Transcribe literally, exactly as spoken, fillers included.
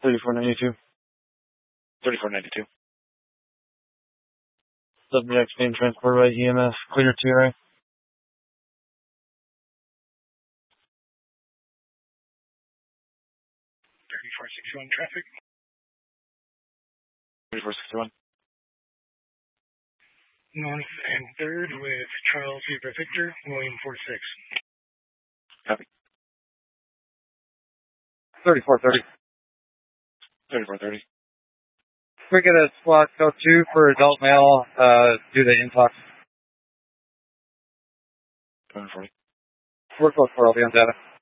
thirty-four ninety-two. thirty-four ninety-two. Subject being transported by E M S. Clear to your right. thirty-four sixty-one traffic. thirty-four sixty-one. North and third with Charles Zebra Victor, William forty-six. Copy. thirty-four thirty. thirty-four thirty. We get a slot code two for adult male, uh, due to intox. twenty forty. We're close for, I'll be on data.